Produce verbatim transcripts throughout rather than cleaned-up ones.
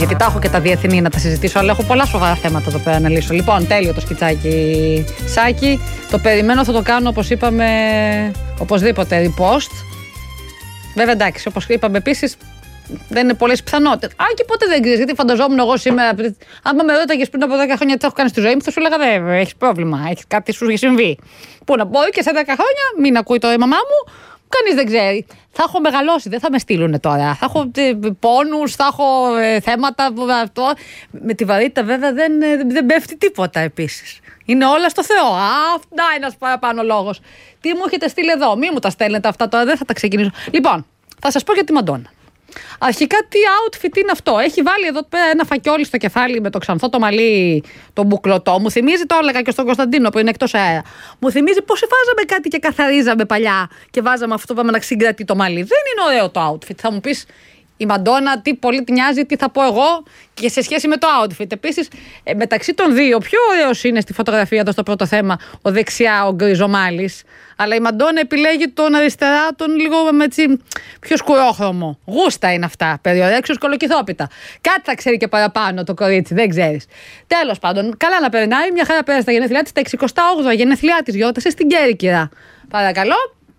Γιατί τα έχω και τα διεθνή να τα συζητήσω, αλλά έχω πολλά σοβαρά θέματα εδώ πέρα να λύσω. Λοιπόν, τέλειο το σκιτσάκι, Σάκη. Το περιμένω, θα το κάνω όπως είπαμε, οπωσδήποτε repost. Βέβαια, εντάξει, όπως είπαμε επίσης, δεν είναι πολλές πιθανότητες. Αν και ποτέ δεν ξέρεις, γιατί φανταζόμουν εγώ σήμερα. Αν με ρώταγες πριν από δέκα χρόνια τι έχω κάνει στη ζωή μου, θα σου έλεγα δεν έχεις πρόβλημα, έχεις κάτι σου έχει συμβεί. Πού να μπορεί και σε δέκα χρόνια, μην ακούει το η μαμά μου. Κανείς δεν ξέρει. Θα έχω μεγαλώσει, δεν θα με στείλουν τώρα. Θα έχω ε, πόνους, θα έχω ε, θέματα. Αυτό. Με τη βαρύτητα βέβαια δεν, ε, δεν πέφτει τίποτα επίσης. Είναι όλα στο Θεό. Αυτά είναι ένας παραπάνω λόγος. Τι μου έχετε στείλει εδώ, μη μου τα στέλνετε αυτά τώρα, δεν θα τα ξεκινήσω. Λοιπόν, θα σας πω για τη Μαντόνα. Αρχικά, τι outfit είναι αυτό. Έχει βάλει εδώ πέρα ένα φακιόλι στο κεφάλι με το ξανθό το μαλλί, το μπουκλωτό. Μου θυμίζει, το έλεγα και στον Κωνσταντίνο που είναι εκτός αέρα. Μου θυμίζει πώς βάζαμε κάτι και καθαρίζαμε παλιά και βάζαμε αυτό πάμε να συγκρατεί το μαλλί. Δεν είναι ωραίο το outfit. Θα μου πεις η Μαντόνα τι πολύ την νοιάζει, τι θα πω εγώ και σε σχέση με το outfit. Επίσης, ε, μεταξύ των δύο, πιο ωραίος είναι στη φωτογραφία εδώ στο πρώτο θέμα ο δεξιά ο γκριζομάλης. Αλλά η Μαντόνα επιλέγει τον αριστερά, τον λίγο με έτσι πιο σκουρόχρωμο. Γούστα είναι αυτά. Περιορέξιος κολοκυθόπιτα. Κάτι θα ξέρει και παραπάνω το κορίτσι, δεν ξέρεις. Τέλος πάντων, καλά να περνάει. Μια χαρά πέρασε τα γενέθλιά της, τα εξηκοστά όγδοα γενέθλιά της γιόρτασε στην Κέρκυρα. Παρακαλώ.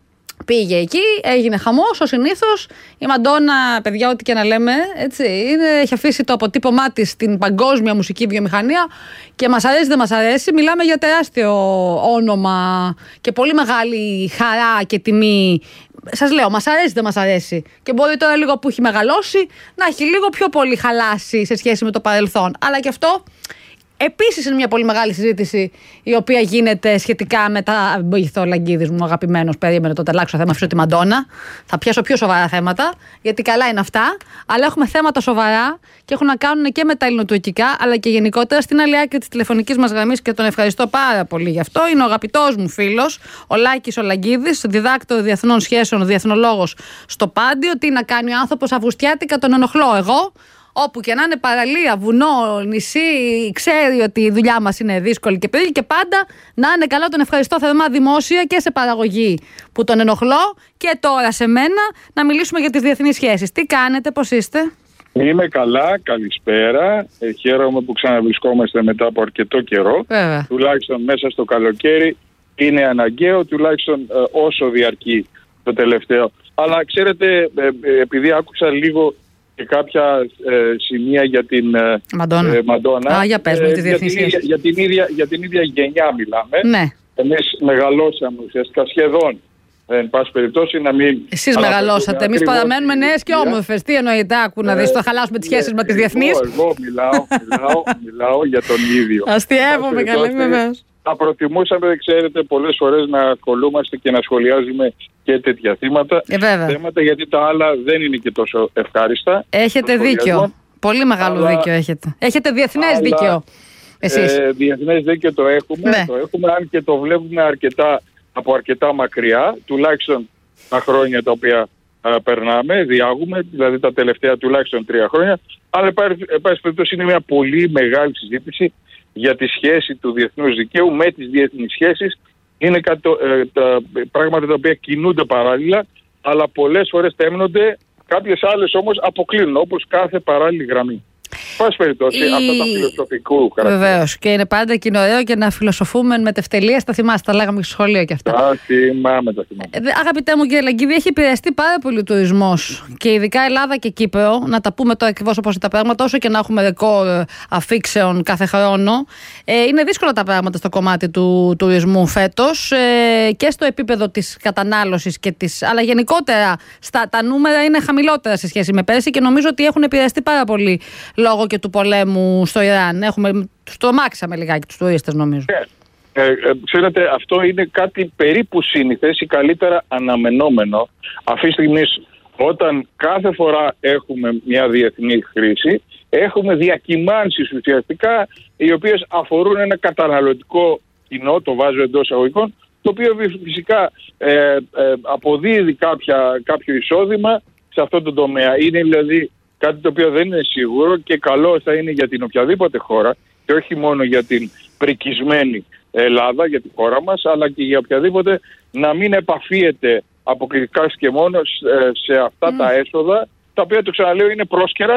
Πήγε εκεί, έγινε χαμός, ως συνήθως. Η Μαντόνα, παιδιά, ό,τι και να λέμε, έτσι, είναι, έχει αφήσει το αποτύπωμά της στην παγκόσμια μουσική βιομηχανία και μας αρέσει, δεν μας αρέσει. Μιλάμε για τεράστιο όνομα και πολύ μεγάλη χαρά και τιμή. Σας λέω, μας αρέσει, δεν μας αρέσει. Και μπορεί τώρα λίγο που έχει μεγαλώσει να έχει λίγο πιο πολύ χαλάσει σε σχέση με το παρελθόν. Αλλά και αυτό. Επίσης είναι μια πολύ μεγάλη συζήτηση η οποία γίνεται σχετικά με τα. Βοηθό Λαγκίδης μου, αγαπημένος, περίμενε το τελάξω θέμα, αφήσω τη Μαντόνα. Θα πιάσω πιο σοβαρά θέματα, γιατί καλά είναι αυτά. Αλλά έχουμε θέματα σοβαρά και έχουν να κάνουν και με τα ελληνοτουρκικά, αλλά και γενικότερα στην άλλη άκρη της τηλεφωνικής μας γραμμής και τον ευχαριστώ πάρα πολύ γι' αυτό. Είναι ο αγαπητός μου φίλος, ο Λάκης ο Λαγκίδης, διδάκτορ διεθνών σχέσεων, διεθνολόγος στο Πάντιο. Τι να κάνει ο άνθρωπος, Αυγουστιάτικα τον ενοχλώ εγώ. Όπου και να είναι παραλία, βουνό, νησί, ξέρει ότι η δουλειά μας είναι δύσκολη και περίπου και πάντα να είναι καλά. Τον ευχαριστώ θερμά δημόσια και σε παραγωγή που τον ενοχλώ και τώρα σε μένα να μιλήσουμε για τις διεθνείς σχέσεις. Τι κάνετε, πώς είστε? Είμαι καλά, καλησπέρα. Ε, χαίρομαι που ξαναβρισκόμαστε μετά από αρκετό καιρό. Βέβαια. Τουλάχιστον μέσα στο καλοκαίρι είναι αναγκαίο, τουλάχιστον ε, όσο διαρκεί το τελευταίο. Αλλά ξέρετε, ε, ε, επειδή άκουσα λίγο και κάποια ε, σημεία για την ε, Μαντόνα. Ε, Μαντόνα. Α, για πες μου, ε, τις διεθνείς για, την, σχέσεις. για, την ίδια, για την ίδια γενιά μιλάμε. Ναι. Εμείς μεγαλώσαμε ουσιαστικά σχεδόν. Εν πάση περιπτώσει να μην. Εσείς μεγαλώσατε. Εμείς παραμένουμε νέες και όμορφες. Τι εννοείται, άκου να δεις, θα χαλάσουμε τις σχέσεις με τις διεθνείς. Εγώ, εγώ μιλάω, μιλάω, μιλάω για τον ίδιο. Αστειεύομαι, καλά, βεβαίως. Θα προτιμούσαμε, ξέρετε, πολλές φορές να ασχολούμαστε και να σχολιάζουμε και τέτοια θέματα. Ε, θέματα γιατί τα άλλα δεν είναι και τόσο ευχάριστα. Έχετε δίκιο. Πολύ μεγάλο αλλά, δίκιο έχετε. Έχετε διεθνές αλλά, δίκιο. Εσείς. Ε, διεθνές δίκιο το έχουμε. Ναι. Το έχουμε, αν και το βλέπουμε αρκετά, από αρκετά μακριά, τουλάχιστον τα χρόνια τα οποία α, περνάμε, διάγουμε, δηλαδή τα τελευταία τουλάχιστον τρία χρόνια. Αλλά, εν πάση περιπτώσει, είναι μια πολύ μεγάλη συζήτηση για τη σχέση του διεθνούς δικαίου με τις διεθνείς σχέσεις. Είναι κατω, ε, τα πράγματα τα οποία κινούνται παράλληλα, αλλά πολλές φορές τέμνονται, κάποιες άλλες όμως αποκλίνουν, όπως κάθε παράλληλη γραμμή. Πάση περιπτώσει, η... αυτά τα φιλοσοφικού χαρακτήρα. Βεβαίως. Και είναι πάντα και είναι ωραίο και να φιλοσοφούμε με τευτελείας. Τα θυμάστε, τα λέγαμε στο σχολείο και αυτά. Α, θυμάμαι, τα θυμάμαι. Ε, αγαπητέ μου κύριε Λαγκίδη, έχει επηρεαστεί πάρα πολύ ο τουρισμός. Και ειδικά Ελλάδα και Κύπρο, να τα πούμε τώρα ακριβώς όπως είναι τα πράγματα, όσο και να έχουμε ρεκόρ αφήξεων κάθε χρόνο. Ε, είναι δύσκολα τα πράγματα στο κομμάτι του τουρισμού φέτος ε, και στο επίπεδο της κατανάλωσης και της. Αλλά γενικότερα στα, τα νούμερα είναι χαμηλότερα σε σχέση με πέρσι και νομίζω ότι έχουν επηρεαστεί πάρα πολύ. Λόγω και του πολέμου στο Ιράν. Έχουμε, τους τρομάξαμε λιγάκι τους τουρίστες, νομίζω. Ε, ε, ξέρετε, αυτό είναι κάτι περίπου σύνηθες ή καλύτερα αναμενόμενο. Αυτή τη στιγμή, όταν κάθε φορά έχουμε μια διεθνή χρήση, έχουμε διακυμάνσεις ουσιαστικά, οι οποίες αφορούν ένα καταναλωτικό κοινό, το βάζω εντός εισαγωγικών, το οποίο φυσικά ε, ε, αποδίδει κάποια, κάποιο εισόδημα σε αυτό το τομέα. Είναι δηλαδή κάτι το οποίο δεν είναι σίγουρο και καλό θα είναι για την οποιαδήποτε χώρα και όχι μόνο για την πρικισμένη Ελλάδα, για τη χώρα μας, αλλά και για οποιαδήποτε να μην επαφίεται αποκλειστικά και μόνο σε αυτά mm. τα έσοδα, τα οποία, το ξαναλέω, είναι πρόσκαιρα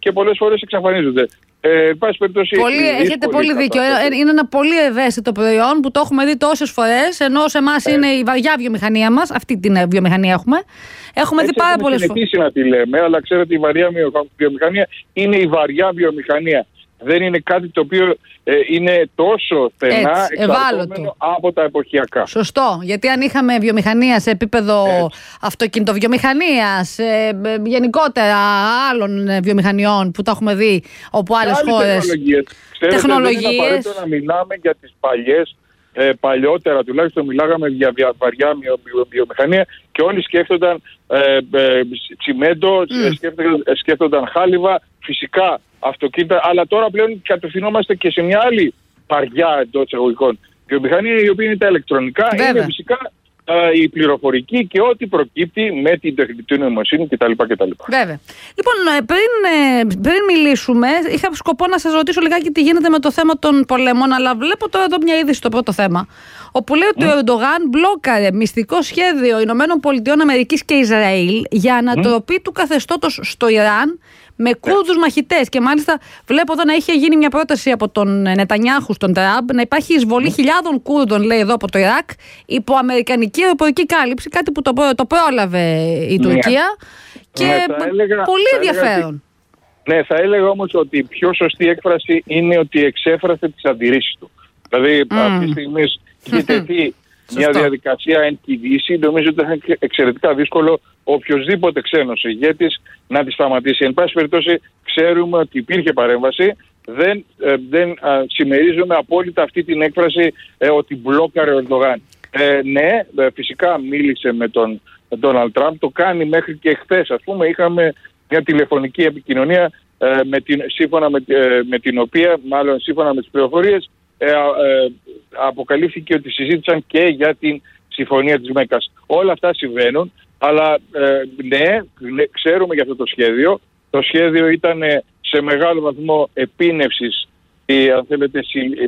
και πολλές φορές εξαφανίζονται. Ε, πάση περιπτώσει, πολύ, έχετε πολύ δίκιο. Είναι ένα πολύ ευαίσθητο προϊόν που το έχουμε δει τόσες φορές, ενώ σε εμάς ε. είναι η βαριά βιομηχανία μας. Αυτή την βιομηχανία έχουμε. Έχουμε Έτσι δει πάρα πολλές φορές. Είναι να τη λέμε, αλλά ξέρετε, η βαριά βιομηχανία είναι η βαριά βιομηχανία. Δεν είναι κάτι το οποίο ε, είναι τόσο στενά εξαρτώμενο από τα εποχιακά. Σωστό. Γιατί αν είχαμε βιομηχανία σε επίπεδο αυτοκινητοβιομηχανίας, ε, γενικότερα άλλων βιομηχανιών που τα έχουμε δει, όπου άλλες χώρες. Τεχνολογίες. Ξέρετε, τεχνολογίες. Δεν είναι απαραίτητο να μιλάμε για τις παλιές, ε, παλιότερα τουλάχιστον μιλάγαμε για βαριά βιομηχανία και όλοι σκέφτονταν ε, ε, τσιμέντο, mm. σκέφτονταν, σκέφτονταν χάλιβα, φυσικά αυτοκίνητα, αλλά τώρα πλέον κατευθυνόμαστε και σε μια άλλη βαριά εντός εισαγωγικών βιομηχανία, η οποία είναι τα ηλεκτρονικά, Βέβαια. είναι φυσικά α, η πληροφορική και ό,τι προκύπτει με την τεχνητή νοημοσύνη κτλ. κτλ. Βέβαια. Λοιπόν, πριν, πριν μιλήσουμε, είχα σκοπό να σας ρωτήσω λιγάκι τι γίνεται με το θέμα των πολέμων, αλλά βλέπω τώρα εδώ μια είδηση στο πρώτο θέμα, όπου λέει ότι mm. ο Ερντογάν μπλόκαρε μυστικό σχέδιο Ηνωμένων Πολιτειών Αμερικής και Ισραήλ για ανατροπή mm. του καθεστώτος στο Ιράν με Κούρδους μαχητές. Και μάλιστα βλέπω εδώ να είχε γίνει μια πρόταση από τον Νετανιάχου στον Τραμπ να υπάρχει εισβολή mm. χιλιάδων Κούρδων, λέει εδώ, από το Ιράκ υπό αμερικανική αεροπορική κάλυψη, κάτι που το, το πρόλαβε η Τουρκία. Yeah. Και ναι, έλεγα, πολύ ενδιαφέρον. Ότι, ναι, θα έλεγα όμως ότι η πιο σωστή έκφραση είναι ότι εξέφρασε τις αντιρρήσεις του. Δηλαδή mm. αυτή τη στιγμή έχει τεθεί μια διαδικασία εν τη Δύση. Νομίζω ότι θα είναι εξαιρετικά δύσκολο οποιοσδήποτε ξένος ηγέτης να τη σταματήσει. Εν πάση περιπτώσει, ξέρουμε ότι υπήρχε παρέμβαση. Δεν, ε, δεν ε, συμμερίζομαι απόλυτα αυτή την έκφραση ε, ότι μπλόκαρε ο Ερντογάν. Ε, ναι, ε, φυσικά μίλησε με τον Ντόναλντ Τραμπ. Το κάνει μέχρι και χθες. Ας πούμε, είχαμε μια τηλεφωνική επικοινωνία ε, με την, σύμφωνα με, ε, με την οποία, μάλλον σύμφωνα με τις πληροφορίες, Ε, ε, αποκαλύφθηκε ότι συζήτησαν και για την συμφωνία της Μέκκας. Όλα αυτά συμβαίνουν, αλλά ε, ναι, ναι, ξέρουμε για αυτό το σχέδιο. Το σχέδιο ήταν σε μεγάλο βαθμό επίνευσης, ή, αν θέλετε,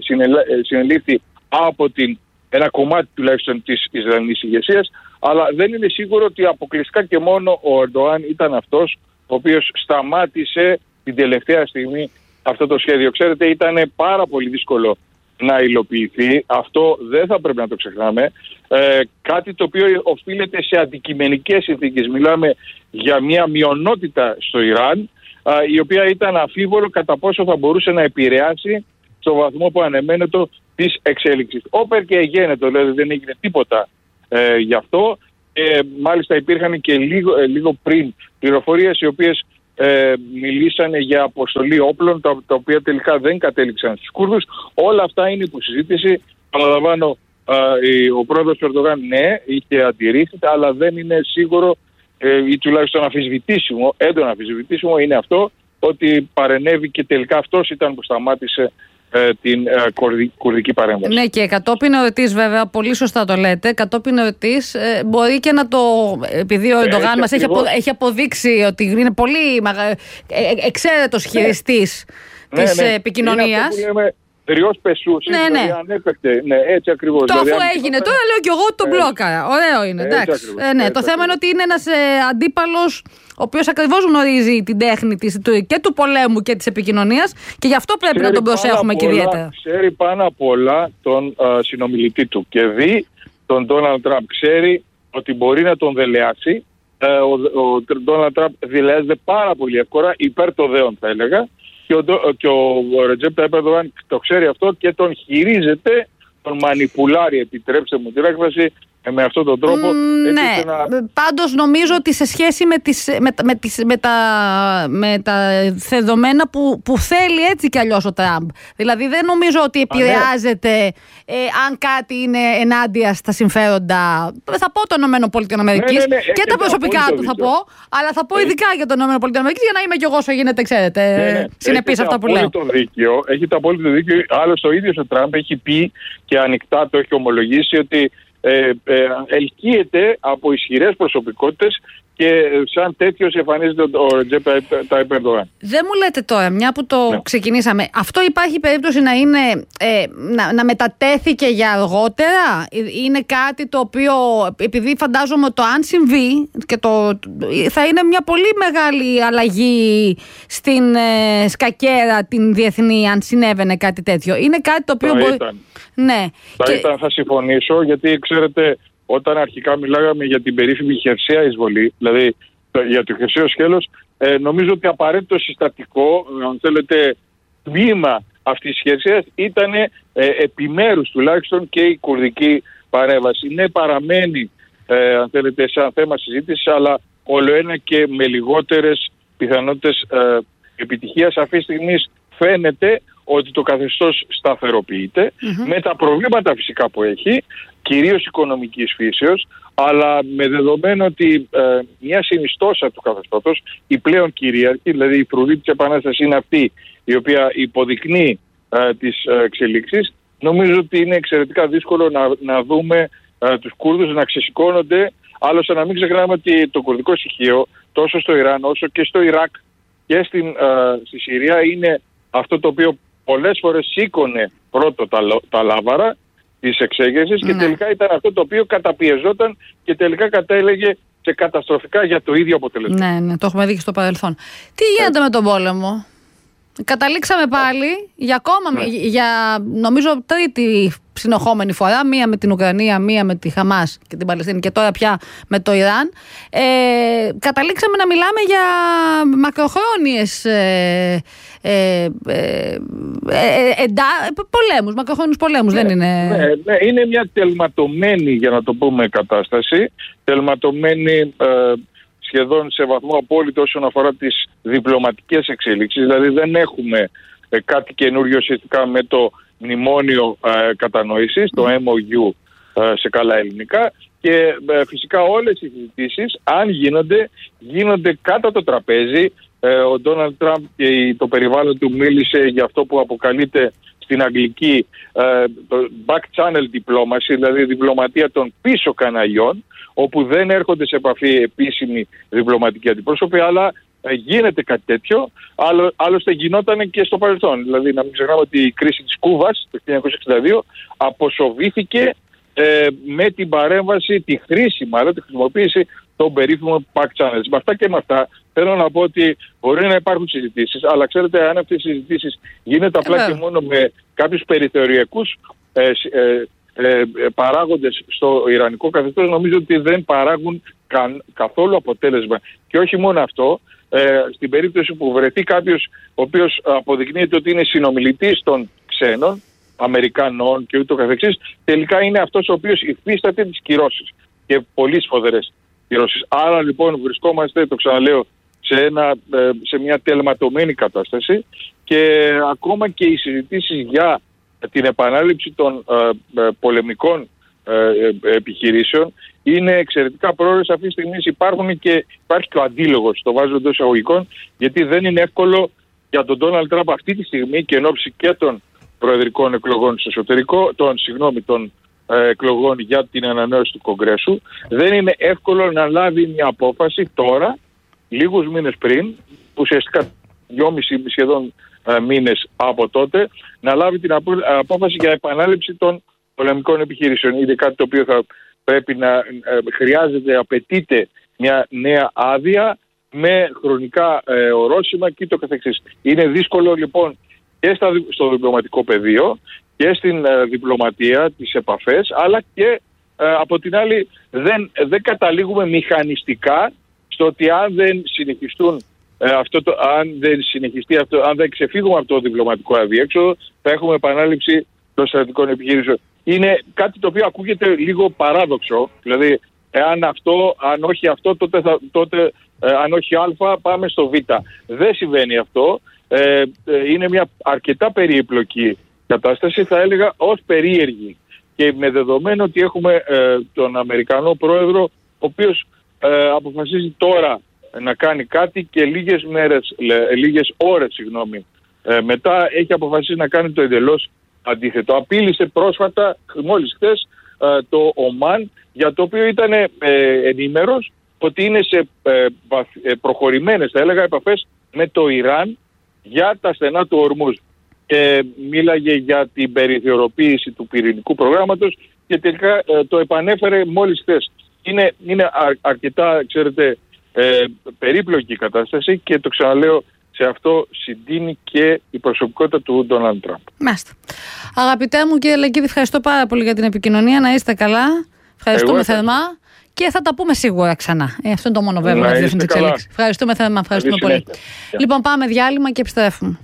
συνελήφθη από την, ένα κομμάτι τουλάχιστον της Ισραηλινής ηγεσίας, αλλά δεν είναι σίγουρο ότι αποκλειστικά και μόνο ο Ερντογάν ήταν αυτός ο οποίος σταμάτησε την τελευταία στιγμή αυτό το σχέδιο. Ξέρετε, ήταν πάρα πολύ δύσκολο να υλοποιηθεί. Αυτό δεν θα πρέπει να το ξεχνάμε. Ε, κάτι το οποίο οφείλεται σε αντικειμενικές συνθήκες. Μιλάμε για μια μειονότητα στο Ιράν, α, η οποία ήταν αμφίβολο κατά πόσο θα μπορούσε να επηρεάσει στο βαθμό που ανεμένεται της εξέλιξης. Όπερ και εγένετο, δηλαδή δεν έγινε τίποτα ε, γι' αυτό. Ε, μάλιστα υπήρχαν και λίγο, ε, λίγο πριν πληροφορίες οι οποίες Ε, μιλήσανε για αποστολή όπλων, τα, τα οποία τελικά δεν κατέληξαν στους Κούρδους. Όλα αυτά είναι υποσυζήτηση. Παραλαμβάνω, ο πρόεδρος του Ερντογάν, ναι, είχε αντιρρήσει, αλλά δεν είναι σίγουρο ε, ή τουλάχιστον αμφισβητήσιμο, έντονα αμφισβητήσιμο είναι αυτό, ότι παρενέβη και τελικά αυτός ήταν που σταμάτησε την ε, κουρδι, κουρδική παρέμβαση. Ναι, και κατόπιν εορτής, βέβαια, πολύ σωστά το λέτε, κατόπιν εορτής ε, μπορεί και να το, επειδή ο Ερντογάν μας έχει, απο, έχει αποδείξει ότι είναι πολύ ε, ε, εξαίρετος χειριστής ναι. της ναι, ναι. επικοινωνίας. Τριός πεσούς, ναι, δηλαδή ναι. ανέπαικτε, ναι, έτσι ακριβώς. Το δηλαδή, αφού έγινε, τώρα λέω κι εγώ τον μπλόκαρα. Ωραίο είναι, εντάξει. Ε, ναι, το θέμα είναι ότι είναι ένας ε, αντίπαλος ο οποίος ακριβώς γνωρίζει την τέχνη της, και του πολέμου και της επικοινωνίας και γι' αυτό πρέπει ξέρει να τον προσέχουμε και ιδιαίτερα. Ξέρει πάνω απ' όλα τον α, συνομιλητή του και δει τον Ντόναλντ Τραμπ. Ξέρει ότι μπορεί να τον δελεάσει. Ε, ο Ντόναλντ Τραμπ δελεάζεται πάρα πολύ εύκολα, υπέρ το δέον θα έλεγα. Και ο, και ο Ρετζέπ Ταϊπ Ερντογάν το ξέρει αυτό και τον χειρίζεται, τον μανιπουλάρει, επιτρέψτε μου την έκφραση, με αυτόν τον τρόπο. Mm, ναι, να... πάντως νομίζω ότι σε σχέση με, τις, με, με, τις, με, τα, με τα δεδομένα που, που θέλει έτσι κι αλλιώς ο Τραμπ. Δηλαδή δεν νομίζω ότι επηρεάζεται Α, ναι. ε, αν κάτι είναι ενάντια στα συμφέροντα, θα πω των ΗΠΑ ναι, ναι, ναι, και τα προσωπικά του θα πω, αλλά θα πω ειδικά για τον ΗΠΑ για να είμαι κι εγώ όσο γίνεται, ξέρετε, ναι, ναι. συνεπής αυτά που λέω. Δίκαιο, έχει το απόλυτο δίκιο. Άλλωστε ο ίδιος ο Τραμπ έχει πει και ανοιχτά το έχει ομολογήσει ότι Ε, ε, ελκύεται από ισχυρές προσωπικότητες και σαν τέτοιος εμφανίζεται ο Ρετζέπ Τάιπ Ερντογάν. Δεν μου λέτε τώρα, μια που το ναι. ξεκινήσαμε, αυτό υπάρχει περίπτωση να είναι ε, να, να μετατέθηκε για αργότερα? Είναι κάτι το οποίο, επειδή φαντάζομαι το αν συμβεί και το, θα είναι μια πολύ μεγάλη αλλαγή στην ε, σκακέρα την διεθνή, αν συνέβαινε κάτι τέτοιο. Είναι κάτι το οποίο θα μπορεί... Ήταν. Ναι. Θα και... ήταν, θα συμφωνήσω, γιατί ξέρετε, όταν αρχικά μιλάγαμε για την περίφημη χερσαία εισβολή, δηλαδή για το χερσαίο σκέλος, ε, νομίζω ότι απαραίτητο συστατικό, αν θέλετε, τμήμα αυτής της χερσαίας ήταν ε, επιμέρους τουλάχιστον και η κουρδική παρέμβαση. Ναι, παραμένει, ε, αν θέλετε, σαν θέμα συζήτησης, αλλά ολοένα και με λιγότερες πιθανότητες ε, επιτυχίας. Αυτή τη στιγμή φαίνεται ότι το καθεστώς σταθεροποιείται, mm-hmm. με τα προβλήματα φυσικά που έχει, κυρίως οικονομικής φύσεως, αλλά με δεδομένο ότι ε, μια συνιστόσα του καθεστώτος, η πλέον κυρίαρχη, δηλαδή η φρουρή της Επανάστασης είναι αυτή η οποία υποδεικνύει ε, τις ε, εξελίξεις, νομίζω ότι είναι εξαιρετικά δύσκολο να, να δούμε ε, τους Κούρδους να ξεσηκώνονται. Άλλωστε να μην ξεχνάμε ότι το κουρδικό στοιχείο τόσο στο Ιράν όσο και στο Ιράκ και στην, ε, στη Συρία είναι αυτό το οποίο πολλές φορές σήκωνε πρώτο τα, τα λάβαρα της εξέγερσης και ναι. τελικά ήταν αυτό το οποίο καταπιεζόταν και τελικά κατέλεγε σε καταστροφικά για το ίδιο αποτελέσμα. Ναι, ναι, το έχουμε δει και στο παρελθόν. Τι γίνεται ε. με τον πόλεμο? Καταλήξαμε πάλι για ακόμα, ναι. για νομίζω τρίτη συνεχόμενη φορά, μία με την Ουκρανία, μία με τη Χαμάς και την Παλαιστίνη και τώρα πια με το Ιράν. Ε, καταλήξαμε να μιλάμε για μακροχρόνιες ε, ε, ε, ε, εντά, πολέμους, μακροχρόνιους πολέμους, ναι, δεν είναι... Ναι, ναι, είναι μια τελματωμένη, για να το πούμε, κατάσταση, τελματωμένη ε, σχεδόν σε βαθμό απόλυτο όσον αφορά τις διπλωματικές εξέλιξεις, δηλαδή δεν έχουμε ε, κάτι καινούριο σχετικά με το μνημόνιο ε, κατανόησης, το εμ ο γιου ε, σε καλά ελληνικά, και ε, φυσικά όλες οι συζητήσεις, αν γίνονται, γίνονται κάτω το τραπέζι. Ε, ο Ντόναλντ Τραμπ και το περιβάλλον του μίλησε για αυτό που αποκαλείται στην αγγλική ε, το back channel diplomacy, δηλαδή διπλωματία των πίσω καναλιών, όπου δεν έρχονται σε επαφή επίσημοι διπλωματικοί αντιπρόσωποι, αλλά ε, γίνεται κάτι τέτοιο. Άλλο, άλλωστε γινόταν και στο παρελθόν. Δηλαδή να μην ξεχνάμε ότι η κρίση της Κούβας το χίλια εννιακόσια εξήντα δύο αποσοβήθηκε ε, με την παρέμβαση, τη χρήση μάλλον, τη χρησιμοποίηση των περίφημων back channels. Με αυτά και με αυτά θέλω να πω ότι μπορεί να υπάρχουν συζητήσεις, αλλά ξέρετε, αν αυτές οι συζητήσεις γίνεται απλά και μόνο με κάποιους περιθωριακούς ε, ε, ε, παράγοντες στο ιρανικό καθεστώς, νομίζω ότι δεν παράγουν καν, καθόλου αποτέλεσμα. Και όχι μόνο αυτό, ε, στην περίπτωση που βρεθεί κάποιος ο οποίος αποδεικνύεται ότι είναι συνομιλητής των ξένων, Αμερικανών και ούτω καθεξής, τελικά είναι αυτός ο οποίος υφίσταται τις κυρώσεις και πολύ σφοδρές κυρώσεις. Άρα λοιπόν βρισκόμαστε, το ξαναλέω, σε, ένα, σε μια τελματωμένη κατάσταση και ακόμα και οι συζητήσεις για την επανάληψη των ε, πολεμικών ε, επιχειρήσεων είναι εξαιρετικά πρόωρες. Αυτή τη στιγμή υπάρχουν και υπάρχει και ο αντίλογος, το βάζω εντός εισαγωγικών, γιατί δεν είναι εύκολο για τον Ντόναλντ Τραμπ αυτή τη στιγμή και εν ώψη και των προεδρικών εκλογών στο εσωτερικό, των, συγγνώμη, των ε, εκλογών για την ανανέωση του Κογκρέσου, δεν είναι εύκολο να λάβει μια απόφαση τώρα, λίγους μήνες πριν, ουσιαστικά δυόμισι σχεδόν ε, μήνες από τότε, να λάβει την απο, απόφαση για επανάληψη των πολεμικών επιχειρήσεων. Είναι κάτι το οποίο θα πρέπει να ε, χρειάζεται, απαιτείται μια νέα άδεια με χρονικά ε, ορόσημα και το καθεξής. Είναι δύσκολο λοιπόν και στα, στο διπλωματικό πεδίο και στην ε, διπλωματία, τις επαφές, αλλά και ε, από την άλλη δεν, δεν καταλήγουμε μηχανιστικά στο ότι αν δεν συνεχιστούν ε, αυτό το, αν δεν συνεχιστεί αυτό, αν δεν ξεφύγουμε από το διπλωματικό αδιέξοδο, θα έχουμε επανάληψη των στρατιωτικών επιχειρήσεων. Είναι κάτι το οποίο ακούγεται λίγο παράδοξο, δηλαδή εάν αυτό, αν όχι αυτό, τότε, θα, τότε ε, αν όχι α, πάμε στο β. Δεν συμβαίνει αυτό. Ε, είναι μια αρκετά περίπλοκη κατάσταση, θα έλεγα ως περίεργη, και με δεδομένο ότι έχουμε ε, τον Αμερικανό πρόεδρο, ο οποίος ε, αποφασίζει τώρα να κάνει κάτι και λίγες μέρες, λέ, λίγες ώρες συγγνώμη, ε, μετά έχει αποφασίσει να κάνει το εντελώς αντίθετο. Απείλησε πρόσφατα, μόλις χθες, ε, το Ομάν, για το οποίο ήταν ε, ενήμερος ότι είναι σε ε, ε, προχωρημένες, θα έλεγα, επαφές με το Ιράν για τα στενά του Ορμούζ. Και μίλαγε για την περιθωριοποίηση του πυρηνικού προγράμματος και τελικά ε, το επανέφερε μόλις χθες. Είναι, είναι αρ, αρκετά, ξέρετε, ε, περίπλοκη η κατάσταση και το ξαναλέω, σε αυτό συντείνει και η προσωπικότητα του Ντόναλντ Τραμπ. Μάλιστα. Αγαπητέ μου κύριε Λεκίδη, ευχαριστώ πάρα πολύ για την επικοινωνία. Να είστε καλά. Ευχαριστούμε Εγώ, θερμά. Και θα τα πούμε σίγουρα ξανά. Ε, αυτό είναι το μόνο βέβαιο να διεύθυνση τη εξελίξη. Ευχαριστούμε θερμά. Ευχαριστούμε πολύ. Yeah. Λοιπόν, πάμε διάλειμμα και επιστρέφουμε.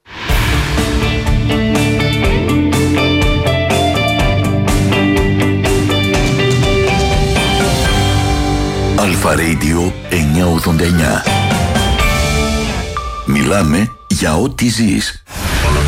Αλφα Radio εννιακόσια ογδόντα εννιά. Μιλάμε για ό,τι ζεις.